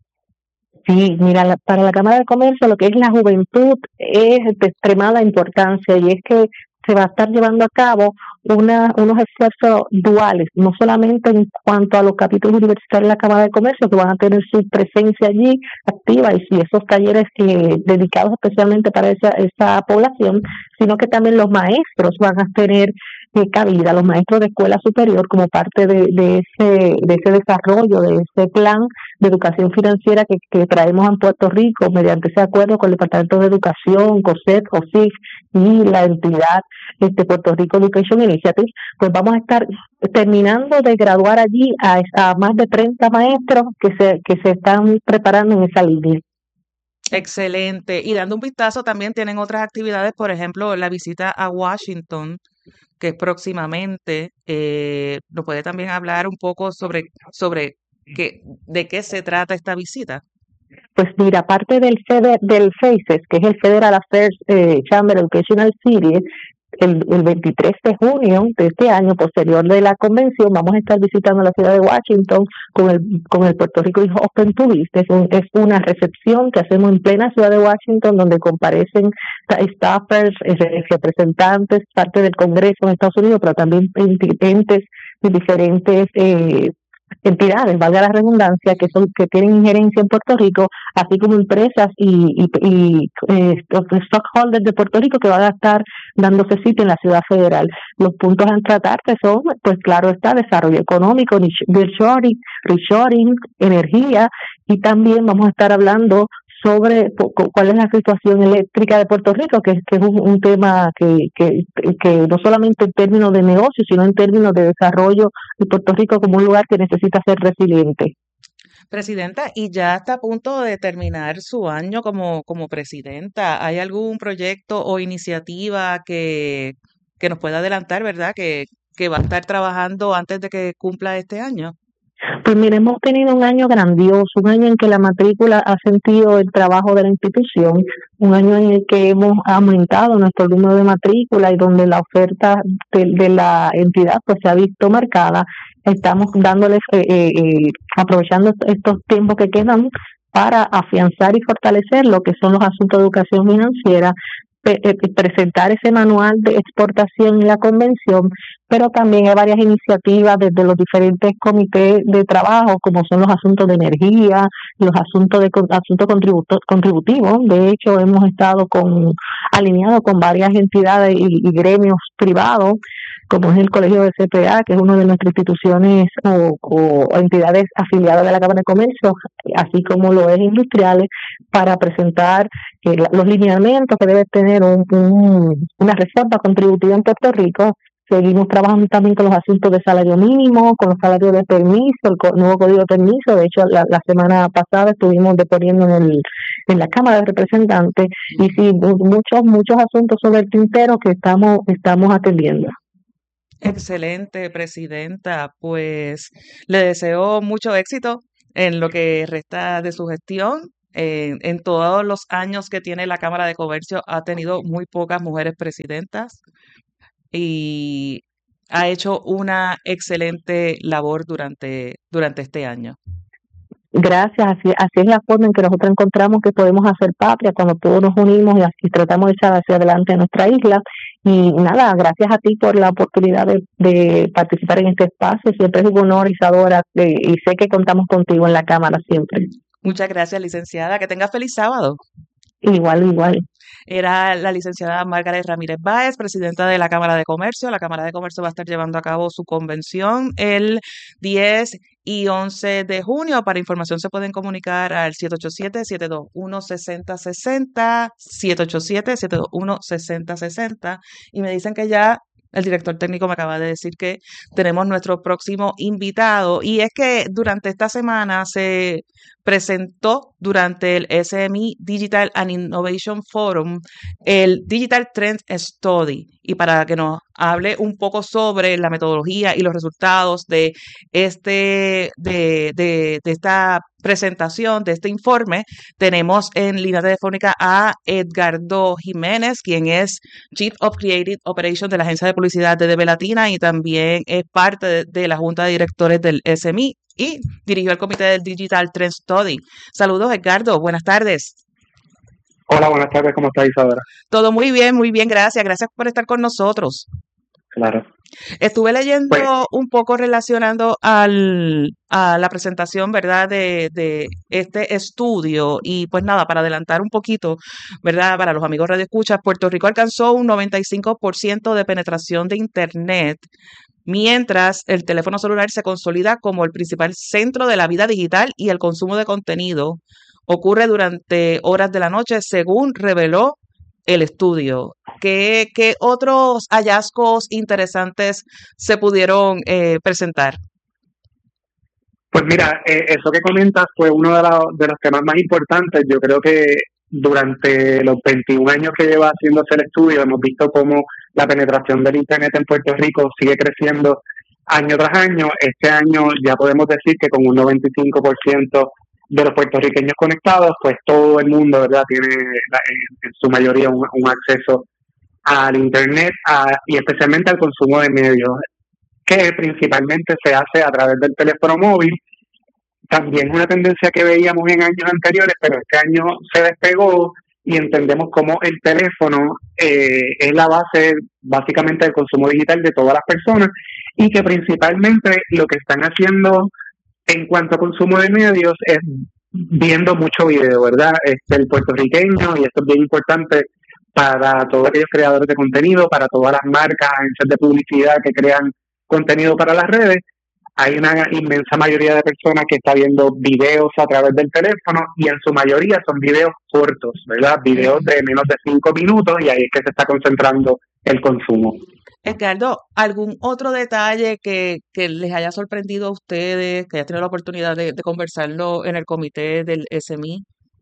Sí, mira, para la Cámara de Comercio lo que es la juventud es de extremada importancia y es que se va a estar llevando a cabo unos esfuerzos duales, no solamente en cuanto a los capítulos universitarios de la Cámara de Comercio, que van a tener su presencia allí activa y esos talleres dedicados especialmente para esa población, sino que también los maestros van a tener cabida, los maestros de escuela superior como parte de ese desarrollo, de ese plan de educación financiera que traemos en Puerto Rico mediante ese acuerdo con el Departamento de Educación, COSEP, COSIF y la entidad Puerto Rico Education Initiative. Pues vamos a estar terminando de graduar allí a más de 30 maestros que se están preparando en esa línea. Excelente. Y dando un vistazo, también tienen otras actividades, por ejemplo, la visita a Washington, que es próximamente. ¿Nos puede también hablar un poco sobre de qué se trata esta visita? Pues mira, aparte del FACES, que es el Federal Affairs Chamber Educational Series, el 23 de junio de este año, posterior de la convención, vamos a estar visitando la ciudad de Washington con el Puerto Rico Open to Business. Es una recepción que hacemos en plena ciudad de Washington, donde comparecen staffers, representantes, parte del Congreso en Estados Unidos, pero también entes de diferentes entidades, valga la redundancia, que tienen injerencia en Puerto Rico, así como empresas y stockholders de Puerto Rico que van a estar dándose sitio en la ciudad federal. Los puntos a tratarse son, pues claro está, desarrollo económico, reshoring, energía, y también vamos a estar hablando sobre cuál es la situación eléctrica de Puerto Rico, que es un tema que no solamente en términos de negocio, sino en términos de desarrollo de Puerto Rico como un lugar que necesita ser resiliente. Presidenta, y ya está a punto de terminar su año como presidenta. ¿Hay algún proyecto o iniciativa que nos pueda adelantar, verdad, que va a estar trabajando antes de que cumpla este año? Pues mire, hemos tenido un año grandioso, un año en que la matrícula ha sentido el trabajo de la institución, un año en el que hemos aumentado nuestro número de matrícula y donde la oferta de la entidad pues se ha visto marcada. Estamos dándoles, aprovechando estos tiempos que quedan para afianzar y fortalecer lo que son los asuntos de educación financiera, presentar ese manual de exportación en la convención, pero también hay varias iniciativas desde los diferentes comités de trabajo, como son los asuntos de energía, los asuntos contributivos. De hecho, hemos estado alineados con varias entidades y gremios privados, como es el Colegio de CPA, que es una de nuestras instituciones o entidades afiliadas de la Cámara de Comercio, así como lo es Industriales, para presentar los lineamientos que debe tener una reserva contributiva en Puerto Rico. Seguimos trabajando también con los asuntos de salario mínimo, con los salarios de permiso, nuevo código de permiso. De hecho, la semana pasada estuvimos deponiendo en la Cámara de Representantes, y sí, muchos asuntos sobre el tintero que estamos atendiendo. Excelente, presidenta. Pues le deseo mucho éxito en lo que resta de su gestión. En todos los años que tiene la Cámara de Comercio ha tenido muy pocas mujeres presidentas y ha hecho una excelente labor durante este año. Gracias, así es la forma en que nosotros encontramos que podemos hacer patria, cuando todos nos unimos y tratamos de echar hacia adelante nuestra isla. Y nada, gracias a ti por la oportunidad de participar en este espacio. Siempre es un honor, Isadora, y sé que contamos contigo en la Cámara siempre. Muchas gracias, licenciada. Que tenga feliz sábado. Igual. Era la licenciada Margaret Ramírez Báez, presidenta de la Cámara de Comercio. La Cámara de Comercio va a estar llevando a cabo su convención el 10 y 11 de junio. Para información se pueden comunicar al 787-721-6060, 787-721-6060. Y me dicen que ya el director técnico me acaba de decir que tenemos nuestro próximo invitado. Y es que durante esta semana se presentó durante el SME Digital and Innovation Forum el Digital Trends Study, y para que nos hable un poco sobre la metodología y los resultados de esta presentación, de este informe, tenemos en línea telefónica a Edgardo Jiménez, quien es Chief of Creative Operations de la Agencia de Publicidad de DB Latina y también es parte de la Junta de Directores del SME y dirigió el comité del Digital Trend Study. Saludos, Edgardo. Buenas tardes. Hola, buenas tardes. ¿Cómo estás, Isadora? Todo muy bien, gracias. Gracias por estar con nosotros. Claro. Estuve leyendo un poco relacionando a la presentación, ¿verdad?, de este estudio y pues nada, para adelantar un poquito, ¿verdad?, para los amigos radioescuchas, Puerto Rico alcanzó un 95% de penetración de Internet, mientras el teléfono celular se consolida como el principal centro de la vida digital y el consumo de contenido ocurre durante horas de la noche, según reveló el estudio. ¿Qué otros hallazgos interesantes se pudieron presentar? Pues mira, eso que comentas fue uno de los temas más importantes. Yo creo que durante los 21 años que lleva haciéndose el estudio hemos visto cómo la penetración del Internet en Puerto Rico sigue creciendo año tras año. Este año ya podemos decir que con un 95% de los puertorriqueños conectados, pues todo el mundo, ¿verdad?, tiene en su mayoría un acceso al Internet y especialmente al consumo de medios, que principalmente se hace a través del teléfono móvil. También es una tendencia que veíamos en años anteriores, pero este año se despegó y entendemos cómo el teléfono es la base básicamente del consumo digital de todas las personas y que principalmente lo que están haciendo en cuanto a consumo de medios es viendo mucho video, ¿verdad? El puertorriqueño, y esto es bien importante para todos aquellos creadores de contenido, para todas las marcas, agencias de publicidad que crean contenido para las redes, hay una inmensa mayoría de personas que está viendo videos a través del teléfono y en su mayoría son videos cortos, ¿verdad? Videos de menos de 5 minutos y ahí es que se está concentrando el consumo. Edgardo, ¿algún otro detalle que les haya sorprendido a ustedes, que haya tenido la oportunidad de conversarlo en el comité del SME?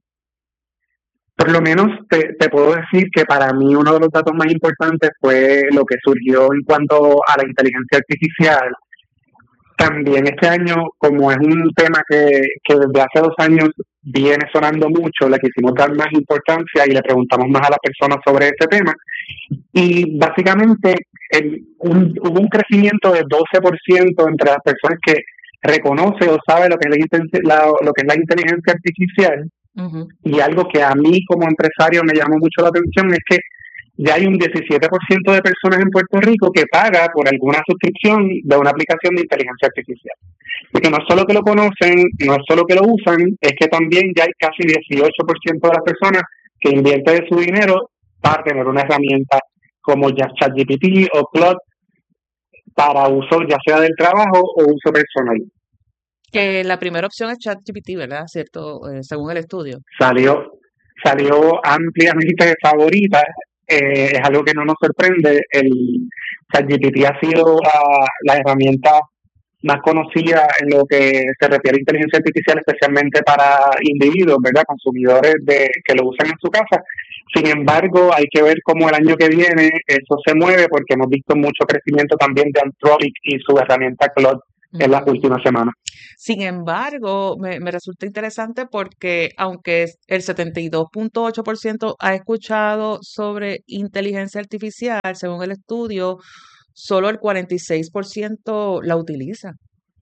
Por lo menos te puedo decir que para mí uno de los datos más importantes fue lo que surgió en cuanto a la inteligencia artificial. También este año, como es un tema que desde hace 2 años viene sonando mucho, le quisimos dar más importancia y le preguntamos más a las personas sobre este tema. Y básicamente hubo un crecimiento de 12% entre las personas que reconoce o sabe lo que es la inteligencia artificial. Uh-huh. Y algo que a mí como empresario me llamó mucho la atención es que ya hay un 17% de personas en Puerto Rico que paga por alguna suscripción de una aplicación de inteligencia artificial. Y que no solo que lo conocen, no solo que lo usan, es que también ya hay casi 18% de las personas que invierten de su dinero para tener una herramienta como ya ChatGPT o Claude para uso ya sea del trabajo o uso personal. Que la primera opción es ChatGPT, ¿verdad? ¿Cierto? Según el estudio. Salió ampliamente favorita, es algo que no nos sorprende. El ChatGPT ha sido la herramienta más conocida en lo que se refiere a inteligencia artificial, especialmente para individuos, ¿verdad? Consumidores que lo usan en su casa. Sin embargo, hay que ver cómo el año que viene eso se mueve, porque hemos visto mucho crecimiento también de Anthropic y su herramienta Claude en las últimas semanas. Sin embargo, me resulta interesante porque aunque el 72.8% ha escuchado sobre inteligencia artificial, según el estudio, solo el 46% la utiliza.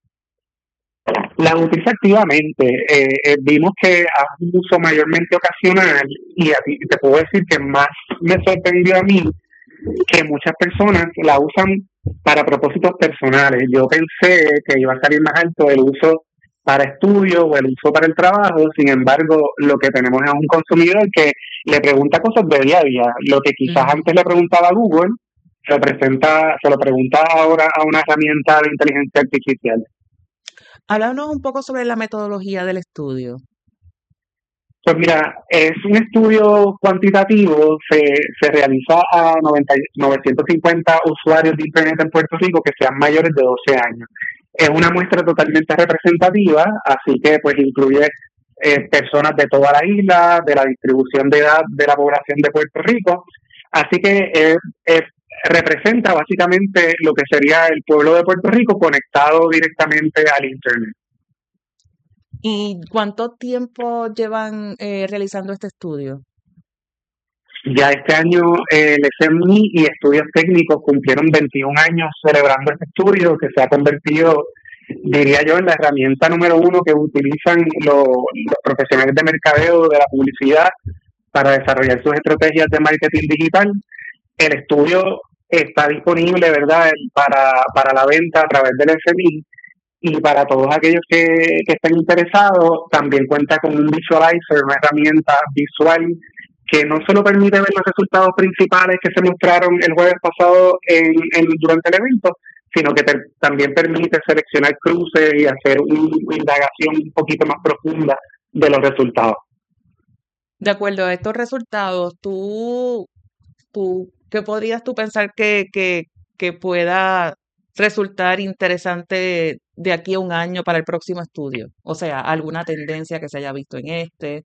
La utiliza activamente. Vimos que hace un uso mayormente ocasional y te puedo decir que más me sorprendió a mí que muchas personas la usan para propósitos personales. Yo pensé que iba a salir más alto el uso para estudio o el uso para el trabajo. Sin embargo, lo que tenemos es un consumidor que le pregunta cosas de día a día. Lo que quizás antes le preguntaba a Google, se lo pregunta ahora a una herramienta de inteligencia artificial. Háblanos un poco sobre la metodología del estudio. Pues mira, es un estudio cuantitativo, se realiza a 950 usuarios de Internet en Puerto Rico que sean mayores de 12 años. Es una muestra totalmente representativa, así que pues incluye personas de toda la isla, de la distribución de edad de la población de Puerto Rico, así que representa básicamente lo que sería el pueblo de Puerto Rico conectado directamente al Internet. ¿Y cuánto tiempo llevan realizando este estudio? Ya este año el SMI y estudios técnicos cumplieron 21 años celebrando este estudio que se ha convertido, diría yo, en la herramienta número 1 que utilizan los profesionales de mercadeo, de la publicidad, para desarrollar sus estrategias de marketing digital. El estudio está disponible, ¿verdad?, para la venta a través del SMI. Y para todos aquellos que estén interesados, también cuenta con un visualizer, una herramienta visual que no solo permite ver los resultados principales que se mostraron el jueves pasado durante el evento, sino que también permite seleccionar cruces y hacer una indagación un poquito más profunda de los resultados. De acuerdo a estos resultados, ¿qué podrías tú pensar que pueda resultar interesante de aquí a un año para el próximo estudio? O sea, alguna tendencia que se haya visto en este.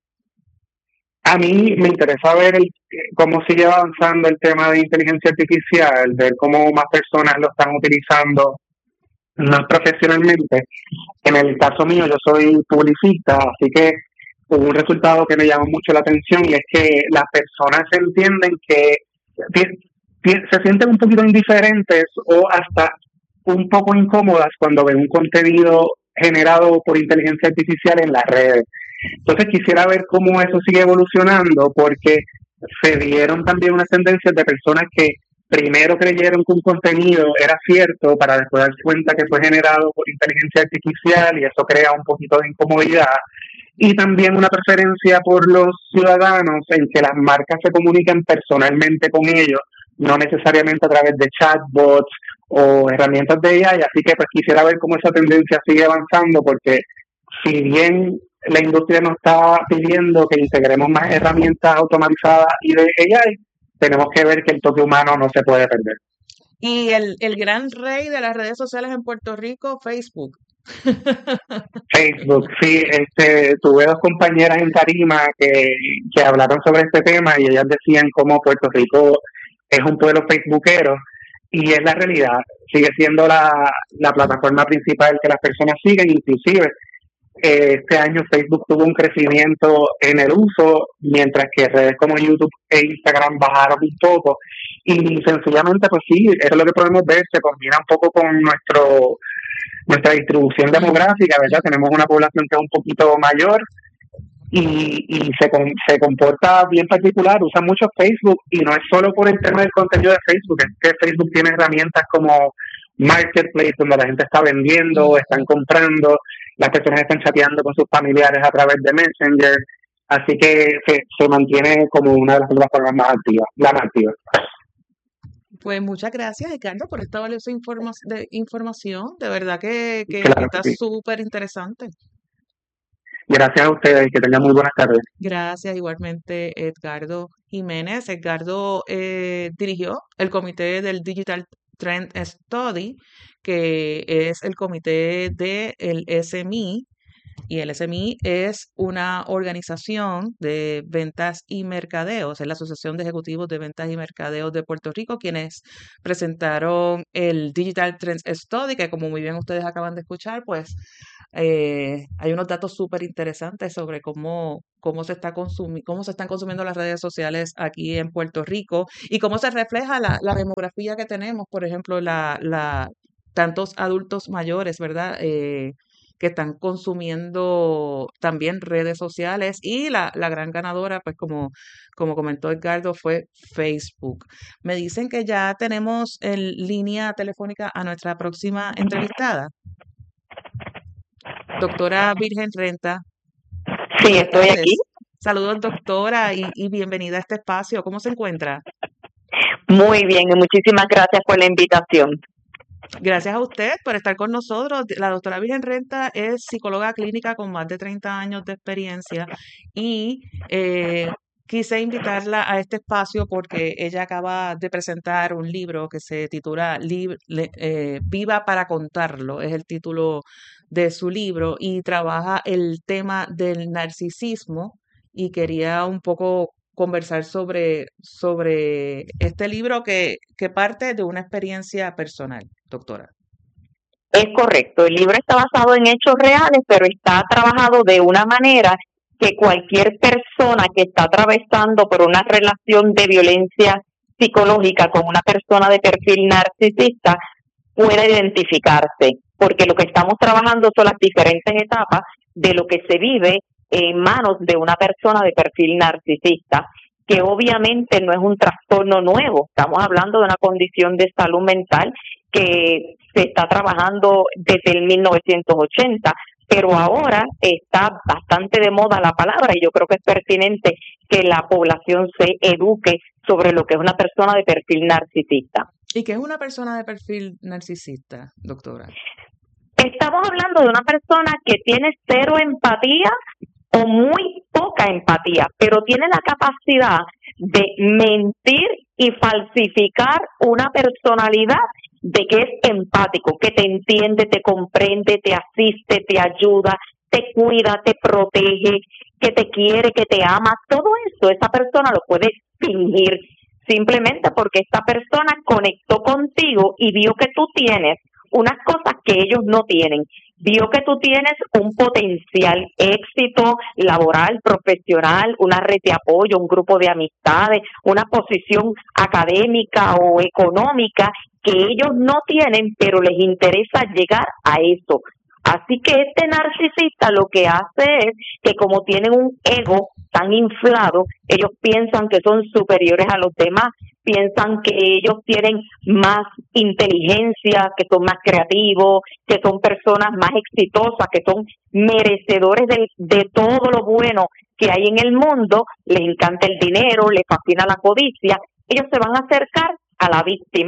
A mí me interesa ver cómo sigue avanzando el tema de inteligencia artificial, ver cómo más personas lo están utilizando más profesionalmente. En el caso mío, yo soy publicista, así que hubo un resultado que me llamó mucho la atención y es que las personas entienden que se sienten un poquito indiferentes o hasta un poco incómodas cuando ven un contenido generado por inteligencia artificial en las redes. Entonces quisiera ver cómo eso sigue evolucionando, porque se dieron también unas tendencias de personas que primero creyeron que un contenido era cierto para después darse cuenta que fue generado por inteligencia artificial, y eso crea un poquito de incomodidad. Y también una preferencia por los ciudadanos en que las marcas se comuniquen personalmente con ellos, no necesariamente a través de chatbots o herramientas de AI. Así que pues quisiera ver cómo esa tendencia sigue avanzando, porque si bien la industria nos está pidiendo que integremos más herramientas automatizadas y de AI, tenemos que ver que el toque humano no se puede perder. Y el gran rey de las redes sociales en Puerto Rico, Facebook. Facebook, sí. Tuve dos compañeras en tarima que hablaron sobre este tema y ellas decían cómo Puerto Rico es un pueblo facebookero, y es la realidad. Sigue siendo la plataforma principal que las personas siguen. Inclusive este año Facebook tuvo un crecimiento en el uso, mientras que redes como YouTube e Instagram bajaron un poco, y sencillamente pues sí, eso es lo que podemos ver, se combina un poco con nuestra distribución demográfica, ¿verdad? Tenemos una población que es un poquito mayor y se comporta bien particular, usa mucho Facebook, y no es solo por el tema del contenido de Facebook, es que Facebook tiene herramientas como Marketplace, donde la gente está vendiendo, están comprando, las personas están chateando con sus familiares a través de Messenger, así que se mantiene como una de las plataformas más activas, la más activa. Pues muchas gracias, Ricardo, por esta valiosa información. De verdad que Claro que está sí. súper interesante. Gracias a ustedes y que tengan muy buenas tardes. Gracias igualmente, Edgardo Jiménez. Edgardo dirigió el comité del Digital Trend Study, que es el comité del SMI, y el SMI es una organización de ventas y mercadeos, es la Asociación de Ejecutivos de Ventas y Mercadeos de Puerto Rico, quienes presentaron el Digital Trends Study, que como muy bien ustedes acaban de escuchar, pues hay unos datos súper interesantes sobre cómo se están consumiendo las redes sociales aquí en Puerto Rico y cómo se refleja la demografía que tenemos, por ejemplo, tantos adultos mayores, ¿verdad? Que están consumiendo también redes sociales y la gran ganadora, pues como comentó Edgardo, fue Facebook. Me dicen que ya tenemos en línea telefónica a nuestra próxima entrevistada, doctora Virgen Renta. Sí, estoy aquí. Saludos, doctora, y bienvenida a este espacio. ¿Cómo se encuentra? Muy bien, y muchísimas gracias por la invitación. Gracias a usted por estar con nosotros. La doctora Virgen Renta es psicóloga clínica con más de 30 años de experiencia y quise invitarla a este espacio porque ella acaba de presentar un libro que se titula Viva para contarlo, es el título de su libro, y trabaja el tema del narcisismo, y quería un poco conversar sobre este libro que parte de una experiencia personal, doctora. Es correcto, el libro está basado en hechos reales, pero está trabajado de una manera que cualquier persona que está atravesando por una relación de violencia psicológica con una persona de perfil narcisista pueda identificarse, porque lo que estamos trabajando son las diferentes etapas de lo que se vive en manos de una persona de perfil narcisista, que obviamente no es un trastorno nuevo, estamos hablando de una condición de salud mental que se está trabajando desde el 1980, pero ahora está bastante de moda la palabra y yo creo que es pertinente que la población se eduque sobre lo que es una persona de perfil narcisista. ¿Y qué es una persona de perfil narcisista, doctora? Estamos hablando de una persona que tiene cero empatía o muy poca empatía, pero tiene la capacidad de mentir y falsificar una personalidad de que es empático, que te entiende, te comprende, te asiste, te ayuda, te cuida, te protege, que te quiere, que te ama. Todo eso, esa persona lo puede fingir simplemente porque esta persona conectó contigo y vio que tú tienes unas cosas que ellos no tienen. Vio que tú tienes un potencial éxito laboral, profesional, una red de apoyo, un grupo de amistades, una posición académica o económica que ellos no tienen, pero les interesa llegar a eso. Así que este narcisista lo que hace es que como tienen un ego tan inflado, ellos piensan que son superiores a los demás, piensan que ellos tienen más inteligencia, que son más creativos, que son personas más exitosas, que son merecedores de todo lo bueno que hay en el mundo, les encanta el dinero, les fascina la codicia, ellos se van a acercar a la víctima.